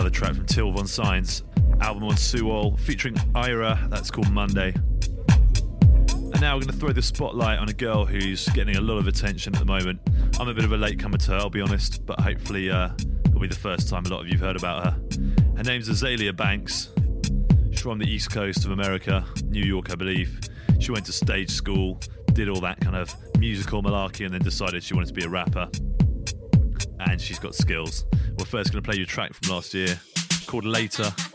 another track from Till Von Science, album on Suol, featuring Ira, that's called Monday. And now we're going to throw the spotlight on a girl who's getting a lot of attention at the moment. I'm a bit of a latecomer to her, I'll be honest, but hopefully it'll be the first time a lot of you've heard about her. Her name's Azealia Banks. She's from the East Coast of America, New York, I believe. She went to stage school, did all that kind of musical malarkey, and then decided she wanted to be a rapper. And she's got skills. We're first going to play you a track from last year called Later.